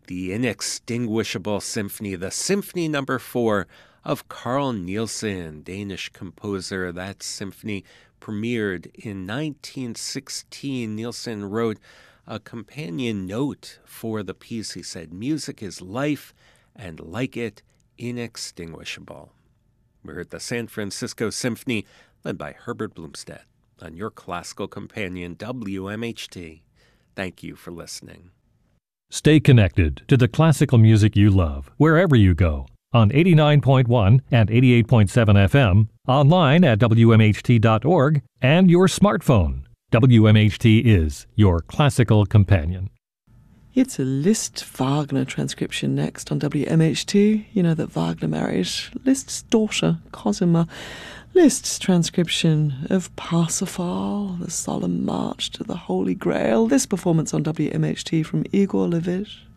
the inextinguishable symphony, the Symphony Number 4 of Carl Nielsen, Danish composer. That symphony premiered in 1916. Nielsen wrote a companion note for the piece. He said, "Music is life, and like it, inextinguishable." We're at the San Francisco Symphony, led by Herbert Blumstedt, on your classical companion, WMHT. Thank you for listening. Stay connected to the classical music you love wherever you go on 89.1 and 88.7 FM, online at WMHT.org, and your smartphone. WMHT is your classical companion. It's a Liszt Wagner transcription next on WMHT. You know that Wagner married Liszt's daughter, Cosima. Liszt's transcription of Parsifal, the solemn march to the Holy Grail. This performance on WMHT from Igor Levit.